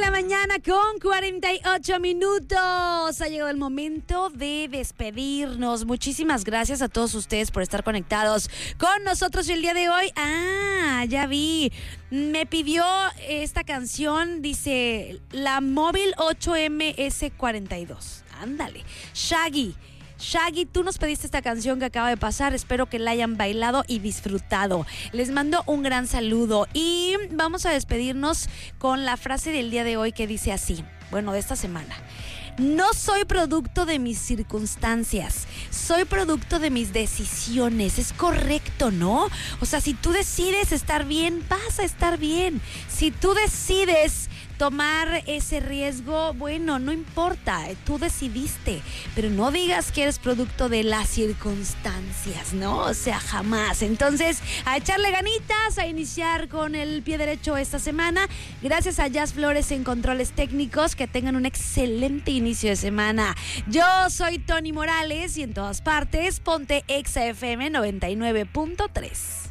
La mañana con 48 minutos. Ha llegado el momento de despedirnos. Muchísimas gracias a todos ustedes por estar conectados con nosotros el día de hoy. Ya vi. Me pidió esta canción, dice la Móvil 8MS42. Ándale. Shaggy, tú nos pediste esta canción que acaba de pasar. Espero que la hayan bailado y disfrutado. Les mando un gran saludo y vamos a despedirnos con la frase del día de hoy que dice así, bueno, de esta semana. No soy producto de mis circunstancias, soy producto de mis decisiones. Es correcto, ¿no? O sea, si tú decides estar bien, vas a estar bien. Si tú decides tomar ese riesgo, bueno, no importa, tú decidiste, pero no digas que eres producto de las circunstancias, ¿no? O sea, jamás. Entonces, a echarle ganitas, a iniciar con el pie derecho esta semana. Gracias a Jazz Flores en controles técnicos, que tengan un excelente inicio de semana. Yo soy Tony Morales y en todas partes, ponte Exa FM 99.3.